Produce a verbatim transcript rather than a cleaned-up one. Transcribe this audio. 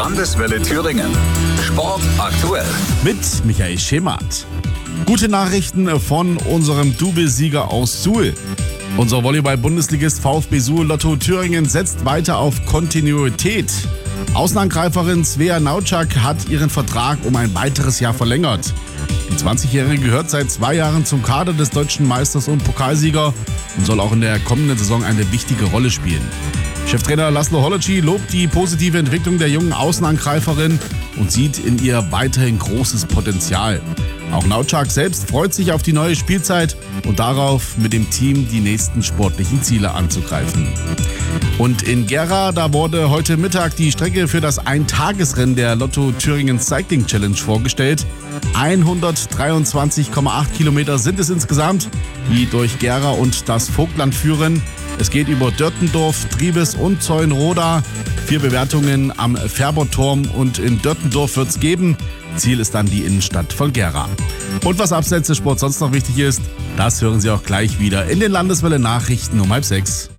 Landeswelle Thüringen. Sport aktuell. Mit Michael Schemert. Gute Nachrichten von unserem Doublesieger aus Suhl. Unser Volleyball-Bundesligist VfB Suhl Lotto Thüringen setzt weiter auf Kontinuität. Außenangreiferin Svea Nautschak hat ihren Vertrag um ein weiteres Jahr verlängert. Die zwanzigjährige gehört seit zwei Jahren zum Kader des deutschen Meisters und Pokalsieger und soll auch in der kommenden Saison eine wichtige Rolle spielen. Cheftrainer Laszlo Holacsi lobt die positive Entwicklung der jungen Außenangreiferin und sieht in ihr weiterhin großes Potenzial. Auch Nautschak selbst freut sich auf die neue Spielzeit und darauf, mit dem Team die nächsten sportlichen Ziele anzugreifen. Und in Gera, da wurde heute Mittag die Strecke für das Eintagesrennen der Lotto Thüringen Cycling Challenge vorgestellt. hundertdreiundzwanzig Komma acht Kilometer sind es insgesamt, die durch Gera und das Vogtland führen. Es geht über Dörtendorf, Triebes und Zeulenroda. Vier Bewertungen am Färberturm und in Dörtendorf wird's geben. Ziel ist dann die Innenstadt von Gera. Und was abseits des Sports sonst noch wichtig ist, das hören Sie auch gleich wieder in den Landeswelle Nachrichten um halb sechs.